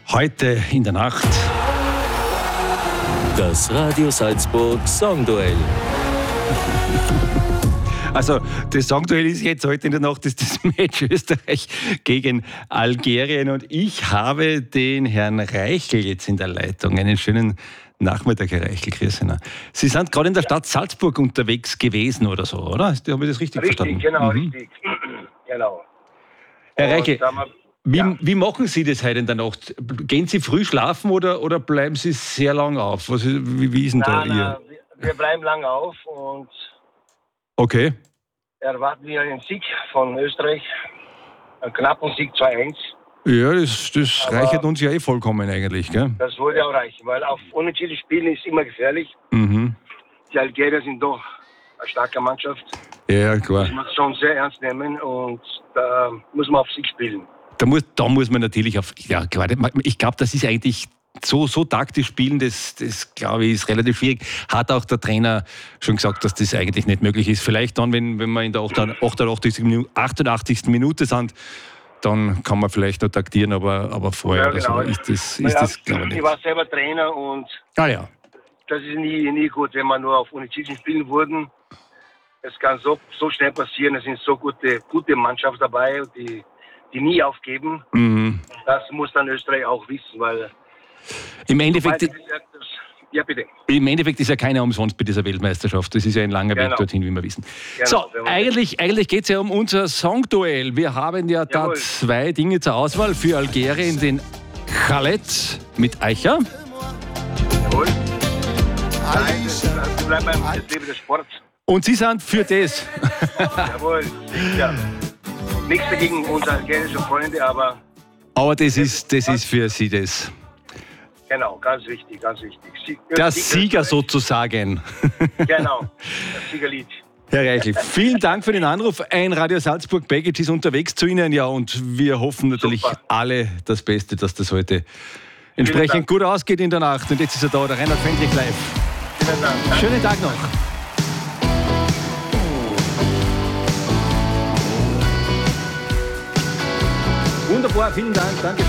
Heute in der Nacht. Das Radio Salzburg Songduell. Also das Songduell ist jetzt heute in der Nacht, das ist das Match Österreich gegen Algerien. Und ich habe den Herrn Reichel jetzt in der Leitung. Einen schönen Nachmittag, Herr Reichel. Grüß Sie. Sie sind gerade in der Stadt Salzburg unterwegs gewesen oder so, oder? Habe ich das richtig verstanden? Richtig. Genau. Herr Reichel, wie machen Sie das heute in der Nacht? Gehen Sie früh schlafen oder bleiben Sie sehr lang auf? Wie ist denn da Ihr? Wir bleiben lang auf und Okay. erwarten wir einen Sieg von Österreich. Einen knappen Sieg 2-1. Ja, das reicht uns ja vollkommen eigentlich, gell? Das würde auch reichen, weil auf Unentschieden spielen ist immer gefährlich. Mhm. Die Algerier sind doch eine starke Mannschaft. Ja, klar. Das muss man schon sehr ernst nehmen und da muss man auf Sieg spielen. Da muss man natürlich auf. Ja, klar. Ich glaube, das ist eigentlich so taktisch spielen, das glaube ich, ist relativ schwierig. Hat auch der Trainer schon gesagt, dass das eigentlich nicht möglich ist. Vielleicht dann, wenn wir in der 88. Minute sind, dann kann man vielleicht noch taktieren, aber vorher Ja, genau. oder so ist das glaube ich nicht. Ich war selber Trainer und Ja. das ist nie gut, wenn man nur auf Unentschieden spielen würden. Es kann so schnell passieren. Es sind so gute Mannschaften dabei, die nie aufgeben. Mhm. Das muss dann Österreich auch wissen, weil Im Endeffekt ja, bitte. ist ja keiner umsonst bei dieser Weltmeisterschaft. Das ist ja ein langer Weg dorthin, wie wir wissen. Genau, So, eigentlich geht es ja um unser Songduell. Wir haben ja da zwei Dinge zur Auswahl. Für Algerien den Khaled mit Eicher. Jawohl. Wir bleiben beim Leben des Sports. Und Sie sind für das. Jawohl, sicher. Nichts dagegen unsere algerischen Freunde, aber Aber das ist für Sie das. genau, ganz wichtig. Der Sieger sozusagen. Genau, das Siegerlied. Herr Reichel, vielen Dank für den Anruf. Ein Radio Salzburg Package ist unterwegs zu Ihnen, ja, und wir hoffen natürlich alle das Beste, dass das heute entsprechend gut ausgeht in der Nacht. Und jetzt ist er da, der Reinhard Fendrich live. Vielen Dank. Schönen Tag noch. Wunderbar, vielen Dank, danke.